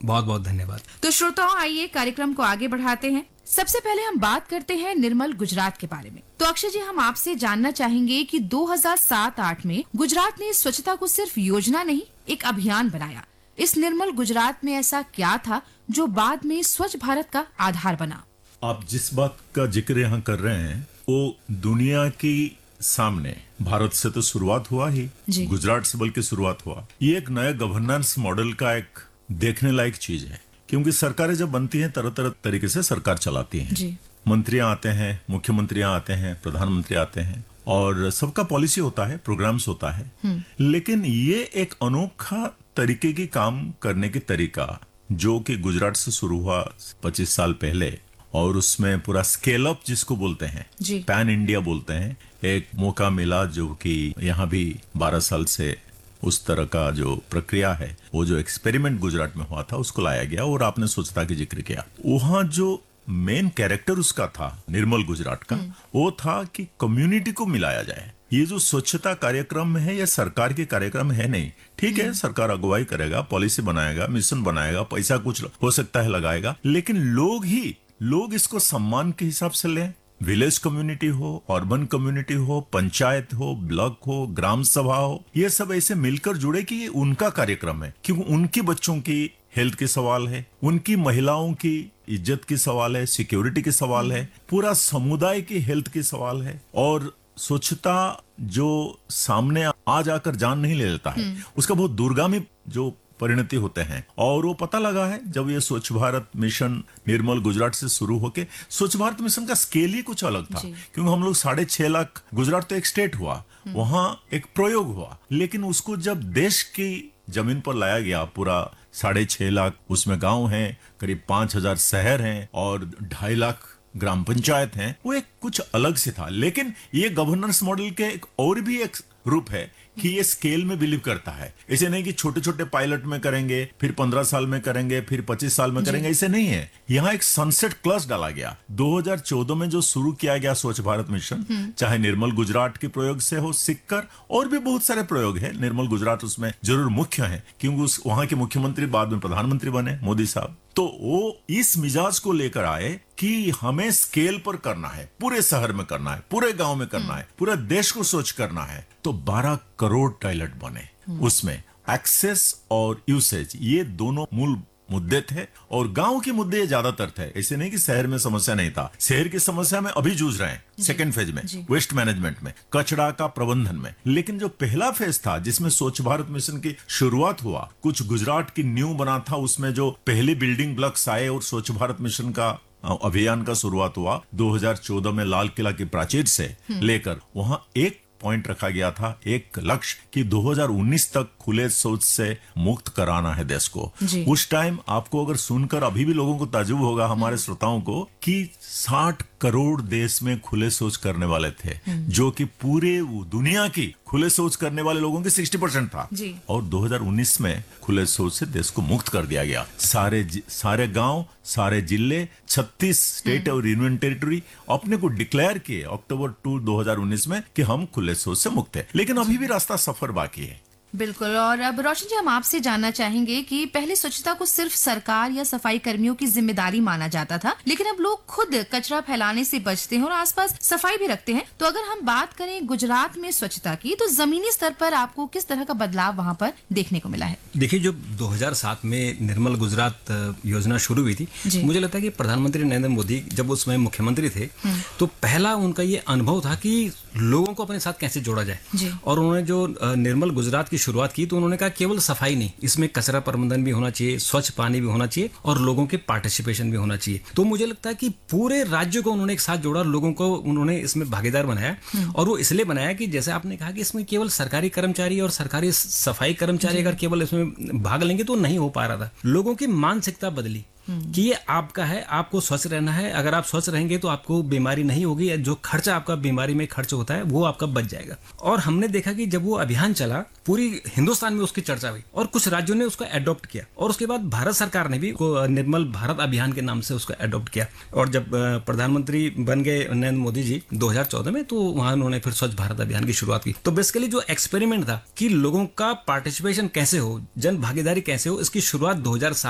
बहुत बहुत धन्यवाद। तो श्रोताओं, आइए कार्यक्रम को आगे बढ़ाते हैं। सबसे पहले हम बात करते हैं निर्मल गुजरात के बारे में। तो अक्षय जी, हम आपसे जानना चाहेंगे कि 2007-8 में गुजरात ने स्वच्छता को सिर्फ योजना नहीं, एक अभियान बनाया। इस निर्मल गुजरात में ऐसा क्या था जो बाद में स्वच्छ भारत का आधार बना? आप जिस बात का जिक्र यहाँ कर रहे हैं वो दुनिया की सामने भारत से तो शुरुआत हुआ ही, गुजरात से बल्कि शुरुआत हुआ। ये एक नया गवर्नेंस मॉडल का एक देखने लायक चीज है, क्योंकि सरकारें जब बनती हैं तरह तरह तरीके से सरकार चलाती हैं। मंत्रियां आते हैं, मुख्यमंत्रियां आते हैं, प्रधानमंत्री आते हैं और सबका पॉलिसी होता है, प्रोग्राम्स होता है। लेकिन ये एक अनोखा तरीके की काम करने की तरीका जो कि गुजरात से शुरू हुआ 25 साल पहले, और उसमें पूरा स्केल अप जिसको बोलते हैं, पैन इंडिया बोलते हैं, एक मौका मिला जो कि यहाँ भी 12 साल से उस तरह का जो प्रक्रिया है, वो जो एक्सपेरिमेंट गुजरात में हुआ था उसको लाया गया। और आपने स्वच्छता की जिक्र किया, वहाँ जो मेन कैरेक्टर उसका था निर्मल गुजरात का, वो था कि कम्युनिटी को मिलाया जाए। ये जो स्वच्छता कार्यक्रम है ये सरकार के कार्यक्रम है नहीं, ठीक है, सरकार अगुवाई करेगा, पॉलिसी बनाएगा, मिशन बनाएगा, पैसा कुछ हो सकता है लगाएगा, लेकिन लोग इसको सम्मान के हिसाब से लें। विलेज कम्युनिटी हो, अर्बन कम्युनिटी हो, पंचायत हो, ब्लॉक हो, ग्राम सभा हो, ये सब ऐसे मिलकर जुड़े कि ये उनका कार्यक्रम है, क्योंकि उनके बच्चों की हेल्थ के सवाल है, उनकी महिलाओं की इज्जत की सवाल है, सिक्योरिटी के सवाल है, पूरा समुदाय की हेल्थ के सवाल है। और स्वच्छता जो सामने आ जाकर जान नहीं ले लेता है, उसका बहुत दूरगामी जो परिणति होते हैं। और वो पता लगा है जब ये स्वच्छ भारत मिशन निर्मल गुजरात से शुरू होके, स्वच्छ भारत मिशन का स्केल ही कुछ अलग था, क्योंकि हम लोग 6.5 लाख, गुजरात तो एक स्टेट हुआ, वहां एक प्रयोग हुआ, लेकिन उसको जब देश की जमीन पर लाया गया, पूरा 6.5 लाख उसमें गांव हैं, करीब 5,000 शहर हैं और 2.5 लाख ग्राम पंचायत हैं, वो एक कुछ अलग से था। लेकिन ये गवर्नेंस मॉडल के एक और भी एक रूप है कि ये स्केल में बिलीव करता है। ऐसे नहीं कि छोटे छोटे पायलट में करेंगे, फिर 15 साल में करेंगे, फिर 25 साल में करेंगे, ऐसे नहीं है। यहाँ एक सनसेट क्लॉज डाला गया 2014 में जो शुरू किया गया स्वच्छ भारत मिशन, चाहे निर्मल गुजरात के प्रयोग से हो सीखकर, और भी बहुत सारे प्रयोग है। निर्मल गुजरात उसमें जरूर मुख्य है, क्योंकि वहां के मुख्यमंत्री बाद में प्रधानमंत्री बने, मोदी साहब। तो वो इस मिजाज को लेकर आए कि हमें स्केल पर करना है, पूरे शहर में करना है, पूरे गांव में करना है, पूरे देश को स्वच्छ करना है। तो 12 करोड़ टॉयलेट बने, उसमें एक्सेस और यूसेज ये दोनों मूल मुद्दे थे, और गांव के मुद्दे ज्यादातर थे। ऐसे नहीं कि शहर में समस्या नहीं था, शहर की समस्या में अभी जूझ रहे हैं, सेकेंड फेज में, वेस्ट मैनेजमेंट में, कचरा का प्रबंधन में। लेकिन जो पहला फेज था जिसमें स्वच्छ भारत मिशन की शुरुआत हुआ, कुछ गुजरात की न्यू बना था, उसमें जो पहले बिल्डिंग ब्लॉक्स आए और स्वच्छ भारत मिशन का अभियान का शुरुआत हुआ 2014 में लाल किला की प्राचीर से लेकर, वहां एक पॉइंट रखा गया था, एक लक्ष्य कि 2019 तक खुले शौच से मुक्त कराना है देश को। उस टाइम आपको अगर सुनकर अभी भी लोगों को ताज्जुब होगा, हमारे श्रोताओं को, कि 60 करोड़ देश में खुले शौच करने वाले थे, जो कि पूरे दुनिया की खुले शौच करने वाले लोगों की 60% था। और 2019 में खुले शौच से देश को मुक्त कर दिया गया। सारे गांव, सारे जिले, 36 स्टेट और यूनियन टेरिटरी अपने को डिक्लेयर किए अक्टूबर 2, 2019 में कि हम खुले शौच से मुक्त है। लेकिन अभी भी रास्ता सफर बाकी है। बिल्कुल। और अब रोशन जी, हम आपसे जानना चाहेंगे कि पहले स्वच्छता को सिर्फ सरकार या सफाई कर्मियों की जिम्मेदारी माना जाता था, लेकिन अब लोग खुद कचरा फैलाने से बचते हैं और आसपास सफाई भी रखते हैं। तो अगर हम बात करें गुजरात में स्वच्छता की, तो जमीनी स्तर पर आपको किस तरह का बदलाव वहाँ पर देखने को मिला है? देखिए, जो 2007 में निर्मल गुजरात योजना शुरू हुई थी, मुझे लगता है कि प्रधानमंत्री नरेंद्र मोदी जब उस समय मुख्यमंत्री थे, तो पहला उनका ये अनुभव था कि लोगों को अपने साथ कैसे जोड़ा जाए। और उन्होंने जो निर्मल गुजरात की शुरुआत की, तो उन्होंने कहा केवल सफाई नहीं, इसमें कचरा प्रबंधन भी होना चाहिए, स्वच्छ पानी भी होना चाहिए और लोगों के पार्टिसिपेशन भी होना चाहिए। तो मुझे लगता है कि पूरे राज्य को उन्होंने एक साथ जोड़ा, लोगों को उन्होंने इसमें भागीदार बनाया। और वो इसलिए बनाया कि जैसे आपने कहा कि इसमें केवल सरकारी कर्मचारी और सरकारी सफाई कर्मचारी अगर केवल इसमें भाग लेंगे तो नहीं हो पा रहा था। लोगों की मानसिकता बदली कि ये आपका है, आपको स्वस्थ रहना है, अगर आप स्वस्थ रहेंगे तो आपको बीमारी नहीं होगी, जो खर्चा आपका बीमारी में खर्च होता है वो आपका बच जाएगा। और हमने देखा कि जब वो अभियान चला, पूरी हिंदुस्तान में उसकी चर्चा हुई और कुछ राज्यों ने उसको अडॉप्ट किया, और उसके बाद भारत सरकार ने भी निर्मल भारत अभियान के नाम से उसको अडॉप्ट किया। और जब प्रधानमंत्री बन गए नरेंद्र मोदी जी 2014 में, तो वहां उन्होंने फिर स्वच्छ भारत अभियान की शुरुआत की। तो बेसिकली जो एक्सपेरिमेंट था कि लोगों का पार्टिसिपेशन कैसे हो, जन भागीदारी कैसे हो, इसकी शुरुआत 2007